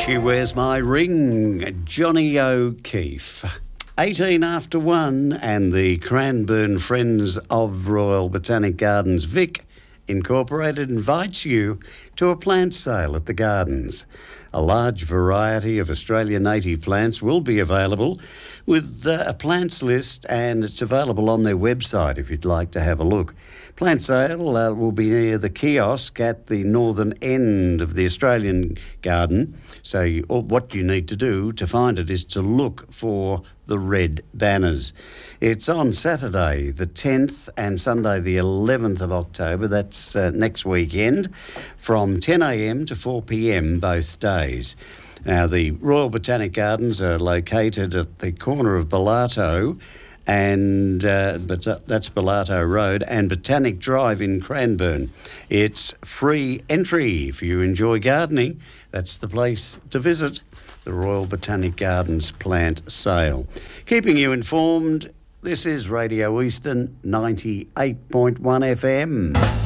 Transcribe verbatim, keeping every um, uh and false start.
She Wears My Ring, Johnny O'Keefe. eighteen after one, and the Cranbourne Friends of Royal Botanic Gardens Vic Incorporated invites you to a plant sale at the gardens. A large variety of Australian native plants will be available with uh, a plants list, and it's available on their website if you'd like to have a look. Plant sale uh, will be near the kiosk at the northern end of the Australian garden. So you, what you need to do to find it is to look for the red banners. It's on Saturday the tenth and Sunday the eleventh of October. That's uh, next weekend from ten a.m. to four p.m. both days. Now, the Royal Botanic Gardens are located at the corner of Bellato and uh, but uh, that's Bellato Road and Botanic Drive in Cranbourne. It's free entry. If you enjoy gardening, that's the place to visit, the Royal Botanic Gardens plant sale. Keeping you informed, this is Radio Eastern ninety-eight point one F M.